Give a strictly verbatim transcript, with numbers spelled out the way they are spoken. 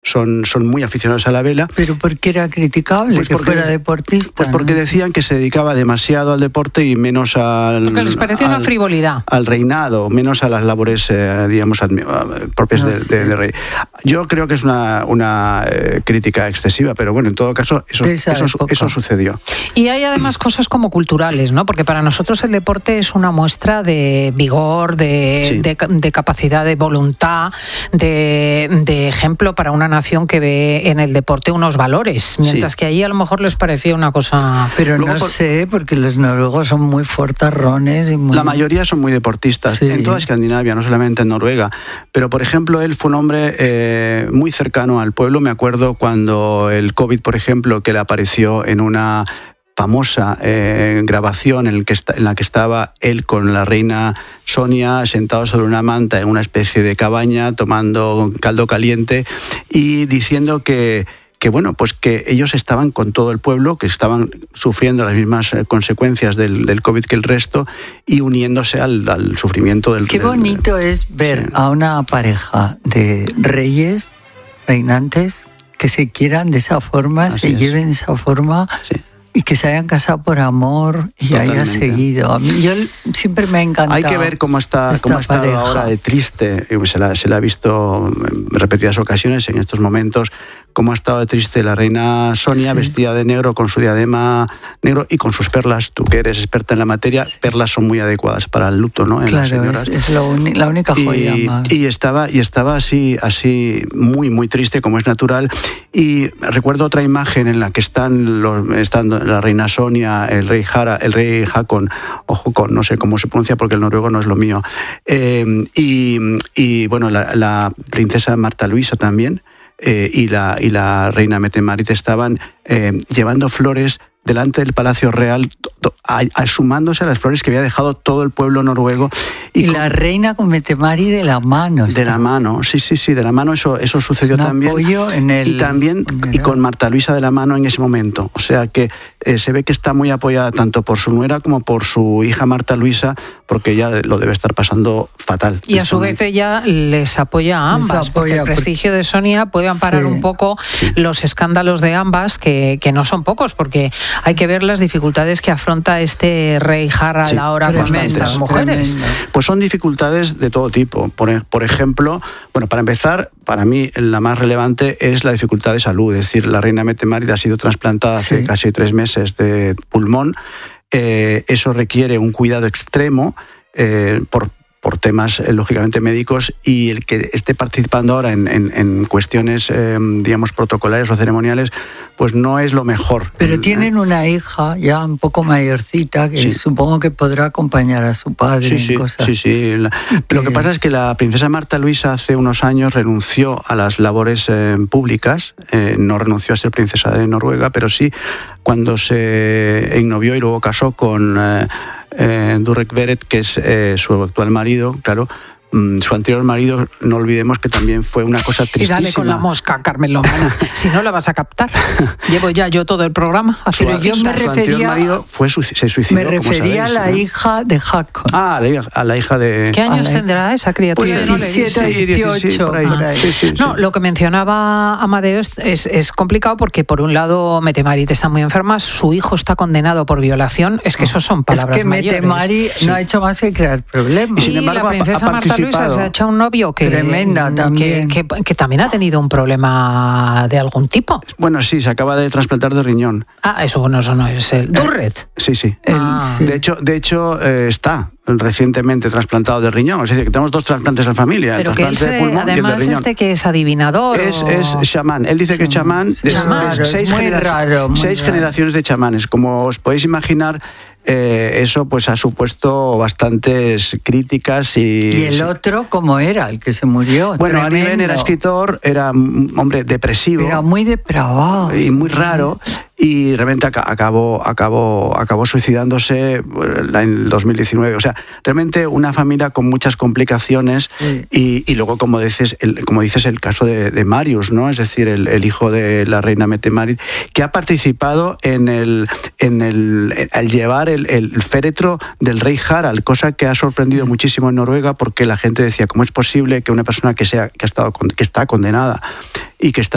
son, son muy aficionados a la vela. ¿Pero por qué era criticable pues que porque, fuera deportista? Pues porque ¿no? decían que se dedicaba demasiado al deporte y menos al... Porque les parecía al, una frivolidad. Al reinado, menos a las labores, eh, digamos, propias no de, de, de rey. Yo creo que es una, una eh, crítica excesiva, pero bueno, en todo caso, eso, eso, eso sucedió. Y hay además cosas como culturales, ¿no? Porque para nosotros el deporte es una muestra de vigor, de, sí. de, de capacidad de voluntad, de, de ejemplo para una nación que ve en el deporte unos valores, mientras sí. que allí a lo mejor les parecía una cosa... Pero Luego, no por... sé, porque los noruegos son muy fortarrones y muy... La mayoría son muy deportistas, sí. en toda Escandinavia, no solamente en Noruega. Pero, por ejemplo, él fue un hombre eh, muy cercano al pueblo. Me acuerdo cuando el COVID, por ejemplo, que le apareció en una famosa eh, grabación en, el que está, en la que estaba él con la reina Sonia sentados sobre una manta en una especie de cabaña tomando caldo caliente y diciendo que que bueno, pues que ellos estaban con todo el pueblo, que estaban sufriendo las mismas consecuencias del, del COVID que el resto y uniéndose al, al sufrimiento del... Qué bonito del, es ver sí. a una pareja de reyes, reinantes, que se quieran de esa forma, Así se es. lleven de esa forma... Sí. Y que se hayan casado por amor y Totalmente. haya seguido. A mí, yo siempre me ha encantado. Hay que ver cómo está, cómo ha estado ahora de triste. Se la, se la ha visto en repetidas ocasiones en estos momentos. Cómo ha estado de triste la reina Sonia, sí. vestida de negro, con su diadema negro y con sus perlas. Tú que eres experta en la materia, sí. perlas son muy adecuadas para el luto, ¿no? En claro, es, es lo uni- la única joya y, más. Y estaba, y estaba así, así muy, muy triste, como es natural. Y recuerdo otra imagen en la que están, los, están la reina Sonia, el rey Jara, el rey Hakon, o Hakon, no sé cómo se pronuncia porque el noruego no es lo mío. Eh, y, y bueno, la, la princesa Marta Luisa también. Eh, y, la, y la reina Mette-Marit estaban eh, llevando flores delante del Palacio Real, to, a, a, sumándose a las flores que había dejado todo el pueblo noruego. Y, y con, la reina con Mette-Marit de la mano. De está. la mano, sí, sí, sí, de la mano, eso, eso sucedió un también. Apoyo en el, y también en el... y con Marta Luisa de la mano en ese momento. O sea que eh, se ve que está muy apoyada tanto por su nuera como por su hija Marta Luisa, porque ella lo debe estar pasando fatal. Y a su vez ella les apoya a ambas, apoya porque el prestigio de Sonia puede amparar sí. un poco sí. los escándalos de ambas, que, que no son pocos, porque hay que ver las dificultades que afronta este rey Harald sí, ahora con estas mujeres. Tremendo. Pues son dificultades de todo tipo. Por, por ejemplo, bueno, para empezar, para mí la más relevante es la dificultad de salud. Es decir, la reina Mette-Marit ha sido trasplantada sí. hace casi tres meses de pulmón. Eh, eso requiere un cuidado extremo eh, por por temas, eh, lógicamente, médicos, y el que esté participando ahora en, en, en cuestiones, eh, digamos, protocolares o ceremoniales, pues no es lo mejor. Pero tienen una hija ya un poco mayorcita que sí. supongo que podrá acompañar a su padre sí, en sí, cosas. Sí, sí. La, lo que pasa es que la princesa Marta Luisa hace unos años renunció a las labores eh, públicas, eh, no renunció a ser princesa de Noruega, pero sí cuando se ennovió y luego casó con... Eh, Eh, Durek Verrett, que es eh, su actual marido, claro, mm, su anterior marido, no olvidemos que también fue una cosa tristísima. Y dale con la mosca, Carmen Lomana, si no la vas a captar. Llevo ya yo todo el programa. Pero yo me su refería, anterior marido fue, se suicidó. Me refería sabéis, a la ¿no? hija de Hakon. Ah, a la, a la hija de... ¿Qué años tendrá esa criatura? Pues diecisiete, dieciocho. Por ahí. Ah. Sí, sí, sí. No, lo que mencionaba Amadeo es, es, es complicado porque por un lado Mette-Marit está muy enferma, su hijo está condenado por violación, es que eso son palabras es que mayores. Mette-Marit sí. no ha hecho más que crear problemas. Y sin embargo, la princesa ha, ha Marta Luisa se ha echado un novio que, Tremenda, también. Que, que, que también ha tenido un problema de algún tipo. Bueno, sí, se acaba de trasplantar de riñón. Ah, eso bueno, eso no es el Durret. Eh, sí, sí. Ah. El, sí. De hecho, de hecho eh, está recientemente trasplantado de riñón. Es decir, que tenemos dos trasplantes en familia. Pero el que trasplante él se, de pulmón además y el de riñón. este que es adivinador. Es, o... es chamán. Él dice sí. que es chamán. Sí, es, chamán. es seis, es muy genera- raro, muy seis raro. generaciones de chamanes. Como os podéis imaginar, eh, eso pues ha supuesto bastantes críticas y... ¿Y el otro cómo era? El que se murió. Bueno, Tremendo. Arven era escritor, era un hombre depresivo. Era muy depravado. Y muy raro. Y realmente acabó, acabó, acabó suicidándose en el dos mil diecinueve. O sea, realmente una familia con muchas complicaciones. Sí. Y, y luego, como dices, el, como dices, el caso de, de Marius, ¿no? Es decir, el, el hijo de la reina Mette-Marit, que ha participado en el, en el, al llevar el, el féretro del rey Harald, cosa que ha sorprendido sí. muchísimo en Noruega, porque la gente decía, ¿cómo es posible que una persona que sea, que ha estado, que está condenada y que está